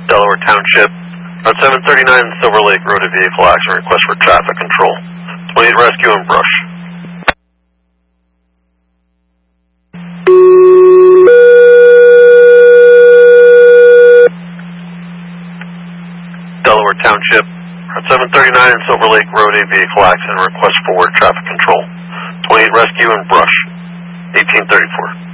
Delaware Township. On 739 Silver Lake Road, a vehicle accident, request for traffic control. 28 rescue and brush. Delaware Township. On 739 Silver Lake Road, a vehicle accident, request for traffic control. 28 rescue and brush. 1834.